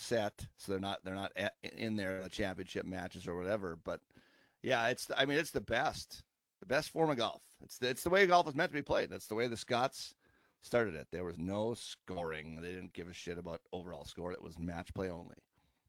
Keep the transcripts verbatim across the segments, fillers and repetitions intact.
set, so they're not they're not at, in there in the championship matches or whatever. But yeah, it's I mean it's the best, the best form of golf. It's the, it's the way golf is meant to be played. That's the way the Scots started it. There was no scoring. They didn't give a shit about overall score. It was match play only.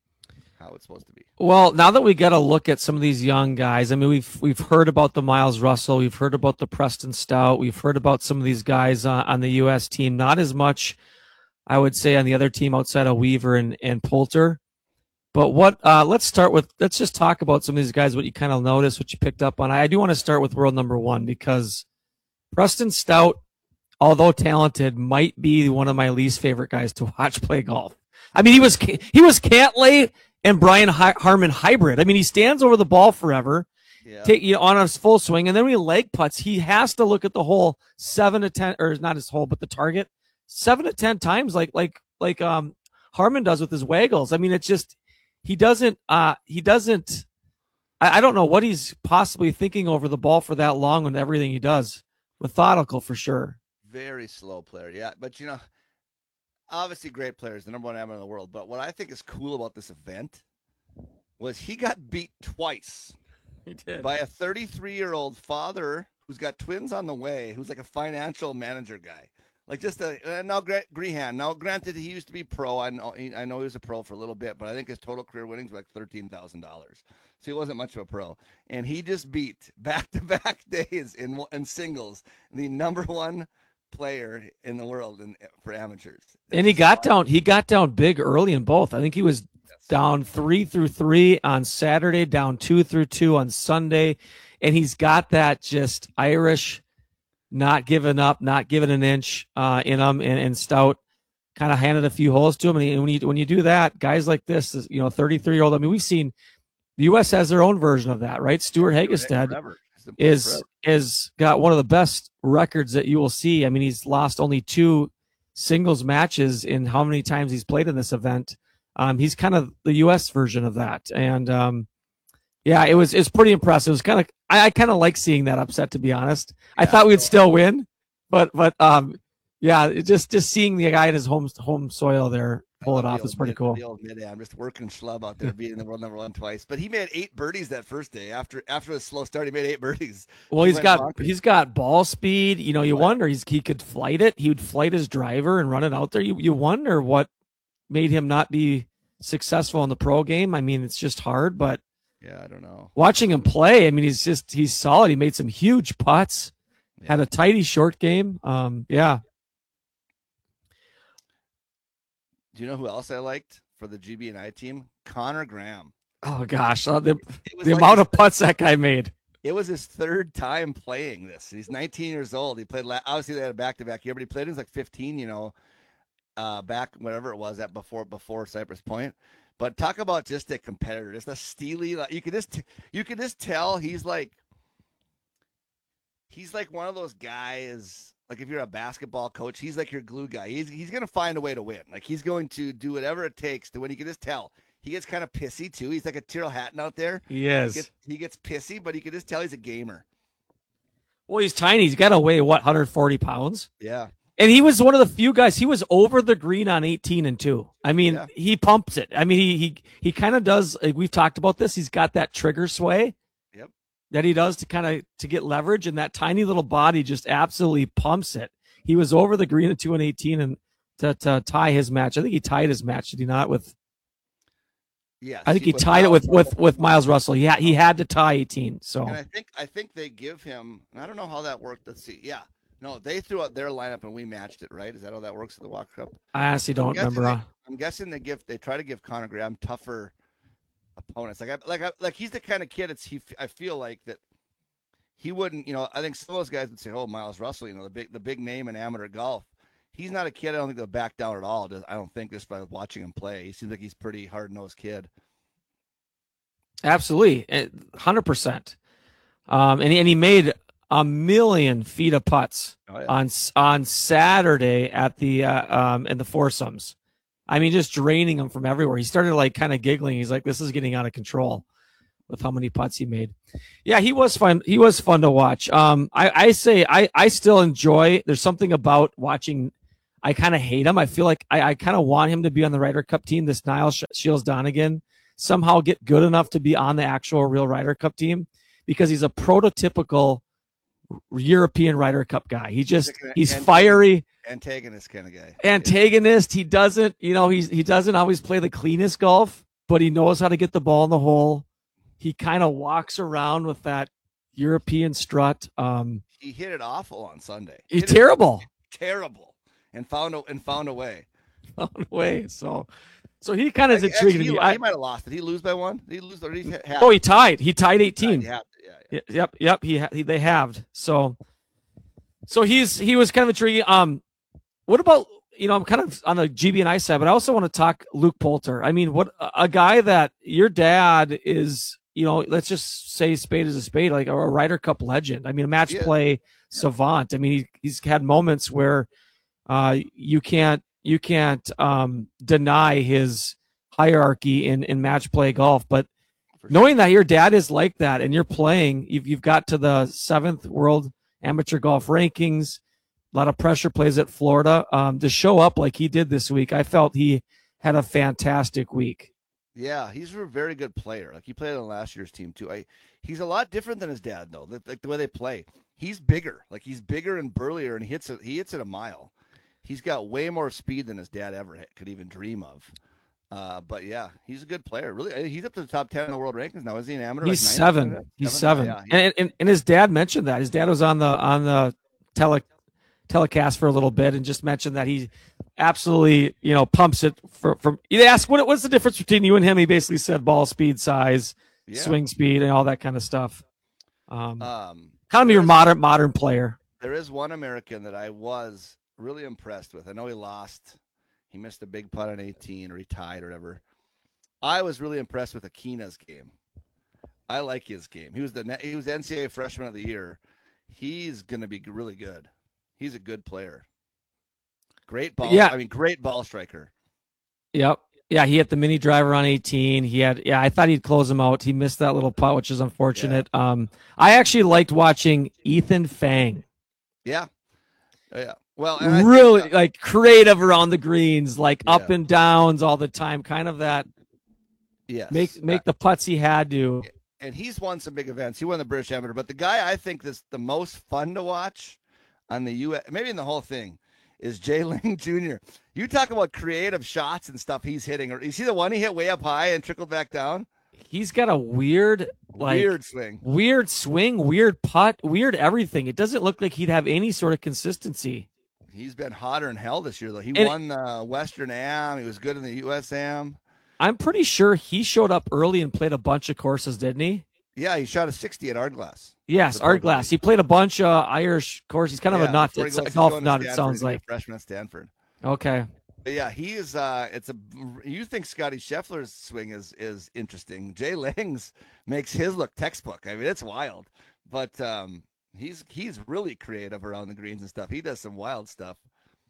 How it's supposed to be. Well, now that we got to look at some of these young guys, I mean, we've we've heard about the Miles Russell, we've heard about the Preston Stout, we've heard about some of these guys uh, on the U S team. Not as much, I would say, on the other team outside of Weaver and, and Poulter. But what? Uh, let's start with. Let's just talk about some of these guys. What you kind of noticed, what you picked up on. I, I do want to start with world number one because Preston Stout, although talented, might be one of my least favorite guys to watch play golf. I mean, he was he was Cantlay and Brian Harman hybrid. I mean, he stands over the ball forever, yeah. take you know, on his full swing, and then when he leg putts, he has to look at the hole seven to ten, or not his hole, but the target seven to ten times, like like like um Harman does with his waggles. I mean, it's just he doesn't uh he doesn't. I, I don't know what he's possibly thinking over the ball for that long with everything he does. Methodical for sure. Very slow player, yeah, but you know. Obviously, great players, the number one amateur in the world. But what I think is cool about this event was he got beat twice. He did. By a thirty-three-year-old father who's got twins on the way, who's like a financial manager guy. Like just a uh, now Grehan. Now, granted, he used to be pro. I know he, I know he was a pro for a little bit, but I think his total career winnings were like thirteen thousand dollars. So he wasn't much of a pro. And he just beat back-to-back days in in singles the number one player in the world in, for amateurs. That's and he got down he got down big early in both. I think he was yes. down three through three on Saturday, down two through two on Sunday, and he's got that just Irish not giving up, not giving an inch uh, in him, and, and Stout kind of handed a few holes to him. And, he, and when you when you do that, guys like this, you know, thirty-three-year-old, I mean, we've seen the U S has their own version of that, right? Stuart Hagestad is is got one of the best records that you will see. I mean, he's lost only two singles matches in how many times he's played in this event. Um, he's kind of the U S version of that, and um, yeah, it was it's pretty impressive. It was kind of I, I kind of like seeing that upset, to be honest. Yeah, I thought we'd still win, but but um, yeah, it just just seeing the guy at his home home soil there pull it off is pretty mid, cool. The old mid am just working schlub out there, beating the world number one twice. But he made eight birdies that first day. After after a slow start, he made eight birdies. Well, he he's got bonkers. He's got ball speed. You know, you wonder he's he could flight it. He would flight his driver and run it out there. You you wonder what made him not be successful in the pro game. I mean, it's just hard, but yeah, I don't know. Watching him play, I mean, he's just he's solid. He made some huge putts. Yeah. Had a tidy short game. Um, yeah. Do you know who else I liked for the G B and I team? Connor Graham. Oh gosh, uh, the, the like amount of putts that guy made. It was his third time playing this. He's nineteen years old. He played obviously they had a back-to-back year, but he played when he was like fifteen. You know, uh, back whatever it was at before before Cypress Point. But talk about just a competitor, just a steely. Like, you could just you could just tell he's like he's like one of those guys. Like if you're a basketball coach, he's like your glue guy. He's he's gonna find a way to win. Like he's going to do whatever it takes to win. You can just tell he gets kind of pissy too. He's like a Tyrrell Hatton out there. He is. He gets, he gets pissy, but you can just tell he's a gamer. Well, he's tiny. He's got to weigh what, one hundred forty pounds. Yeah. And he was one of the few guys. He was over the green on eighteen and two. I mean, yeah. he pumps it. I mean, he he he kind of does. Like we've talked about this. He's got that trigger sway. Yep. That he does to kind of to get leverage, and that tiny little body just absolutely pumps it. He was over the green at two and eighteen, and to, to tie his match. I think he tied his match. Did he not? With yeah, I think he tied it with with with Miles Russell. Yeah, he had to tie eighteen. So and I think I think they give him. I don't know how that worked. Let's see. Yeah, no, they threw out their lineup and we matched it. Right? Is that how that works at the Walker Cup? I honestly don't remember. They, I'm guessing they give they try to give Connor Graham tougher opponents. Like I like I, like he's the kind of kid. It's he. I feel like that. He wouldn't, you know, I think some of those guys would say, oh, Miles Russell, you know, the big the big name in amateur golf. He's not a kid I don't think they'll back down at all. I don't think just by watching him play. He seems like he's a pretty hard-nosed kid. Absolutely. one hundred percent. Um, and, he, and he made a million feet of putts oh, yeah. on on Saturday at the uh, um, in the foursomes. I mean, just draining them from everywhere. He started, like, kind of giggling. He's like, this is getting out of control with how many putts he made. Yeah, he was fun. He was fun to watch. Um, I, I say I, I still enjoy, there's something about watching I kind of hate him. I feel like I, I kind of want him to be on the Ryder Cup team. This Niles Shields Donegan somehow get good enough to be on the actual real Ryder Cup team because he's a prototypical European Ryder Cup guy. He just he's fiery, antagonist kind of guy. Antagonist. He doesn't, you know, he's he doesn't always play the cleanest golf, but he knows how to get the ball in the hole. He kind of walks around with that European strut. Um, he hit it awful on Sunday. He's terrible, terrible, and found a and found a way. Found a way. So, so he kind of is intriguing he, me. He I, might have lost. Did he lose by one? Did he lose? Or did he have? Oh, he tied. He tied eighteen. He tied, yeah, yeah. Yep, yep. He, he they halved. So, so he's he was kind of intriguing. Um, what about you know I'm kind of on the G B and I side, but I also want to talk Luke Poulter. I mean, what a guy that your dad is. You know, let's just say spade is a spade, like a Ryder Cup legend. I mean, a match yeah. play savant. I mean, he, he's had moments where uh, you can't you can't um, deny his hierarchy in, in match play golf. But sure. knowing that your dad is like that and you're playing, you've, you've got to the seventh world amateur golf rankings, a lot of pressure plays at Florida. Um, to show up like he did this week, I felt he had a fantastic week. Yeah, he's a very good player. Like he played on last year's team too. I, he's a lot different than his dad though. Like the way they play, he's bigger. Like he's bigger and burlier, and he hits it. He hits it a mile. He's got way more speed than his dad ever could even dream of. Uh, but yeah, he's a good player. Really, he's up to the top ten in the world rankings now. Is he an amateur? He's like seven. He's seven. seven. Yeah, and, and and his dad mentioned that his dad was on the on the tele telecast for a little bit and just mentioned that he absolutely, you know, pumps it for, from, you ask what, what's the difference between you and him? He basically said ball speed, size, yeah. swing speed, and all that kind of stuff. Um, um kind of your is, modern, modern player. There is one American that I was really impressed with. I know he lost. He missed a big putt on eighteen or he tied or whatever. I was really impressed with Akina's game. I like his game. He was the, he was the N C double A freshman of the year. He's going to be really good. He's a good player. Great ball. Yeah. I mean, great ball striker. Yep. Yeah, he hit the mini driver on eighteen. He had, yeah, I thought he'd close him out. He missed that little putt, which is unfortunate. Yeah. Um, I actually liked watching Ethan Fang. Yeah. Yeah. Well, really think, uh, like creative around the greens, like yeah. up and downs all the time. Kind of that. Yes. Make make uh, the putts he had to. And he's won some big events. He won the British Amateur, but the guy I think that's the most fun to watch on the U S, maybe in the whole thing, is Jay Ling Junior You talk about creative shots and stuff he's hitting. Or is he the one he hit way up high and trickled back down? He's got a weird, like weird swing, weird swing, weird putt, weird everything. It doesn't look like he'd have any sort of consistency. He's been hotter than hell this year, though. He and won the Western Am. He was good in the U S Am. I'm pretty sure he showed up early and played a bunch of courses, didn't he? Yeah, he shot a sixty at Ardglass. Yes, Ardglass. He played a bunch of Irish courses. He's kind of yeah, a nut. It's a golf nut, it sounds like. Freshman at Stanford. Okay. But yeah, he is. Uh, it's a. You think Scotty Scheffler's swing is is interesting? Jay Ling's makes his look textbook. I mean, it's wild. But um, he's he's really creative around the greens and stuff. He does some wild stuff.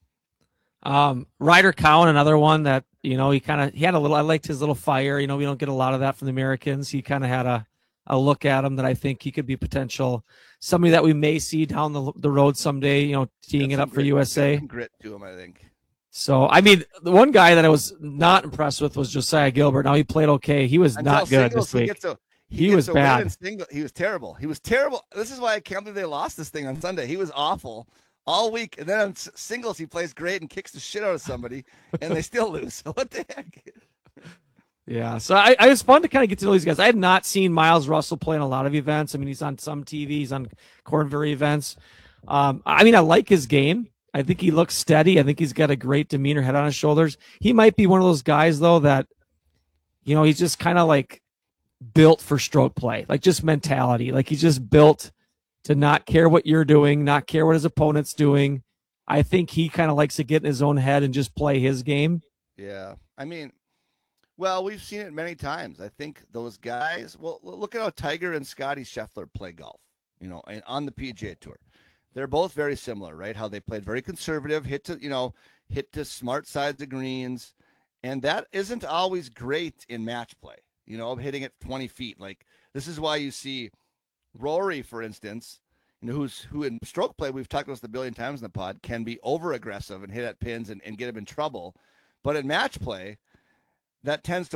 Um, Ryder Cowan, another one that you know he kind of he had a little. I liked his little fire. You know, we don't get a lot of that from the Americans. He kind of had a. a look at him that I think he could be potential somebody that we may see down the the road someday, you know, teeing it up for U S A. Grit to him, I think. So, I mean, the one guy that I was not impressed with was Josiah Gilbert. Now he played okay. He was Until not good singles, this week. He, gets a, he, he gets was bad. Single, he was terrible. He was terrible. This is why I can't believe they lost this thing on Sunday. He was awful all week. And then on singles, he plays great and kicks the shit out of somebody, and they still lose. So what the heck? Yeah, so I, I was fun to kind of get to know these guys. I had not seen Miles Russell play in a lot of events. I mean, he's on some T V, he's on Corn Ferry events. Um, I mean, I like his game. I think he looks steady. I think he's got a great demeanor, head on his shoulders. He might be one of those guys, though, that, you know, he's just kind of like built for stroke play, like just mentality. Like he's just built to not care what you're doing, not care what his opponent's doing. I think he kind of likes to get in his own head and just play his game. Yeah, I mean, well, we've seen it many times. I think those guys, well, look at how Tiger and Scotty Scheffler play golf, you know, and on the P G A Tour. They're both very similar, right? How they played very conservative, hit to, you know, hit to smart sides of greens. And that isn't always great in match play, you know, hitting it twenty feet. Like, this is why you see Rory, for instance, you know, who's who in stroke play, we've talked about this a billion times in the pod, can be over aggressive and hit at pins and, and get him in trouble. But in match play, that tends to